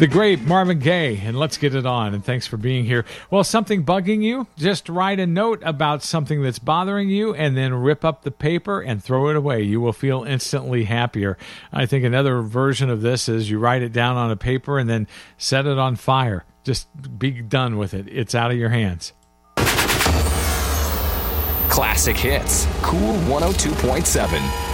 The great Marvin Gaye, and let's get it on. And thanks for being here. Well, something bugging you? Just write a note about something that's bothering you and then rip up the paper and throw it away. You will feel instantly happier. I think another version of this is you write it down on a paper and then set it on fire. Just be done with it. It's out of your hands. Classic hits. Cool 102.7.